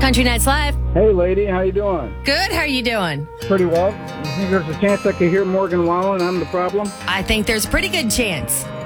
Country Nights Live. Hey, lady, how you doing? Good. How are you doing? Pretty well. You think there's a chance I could hear Morgan Wallen? I'm the problem? I think there's a pretty good chance.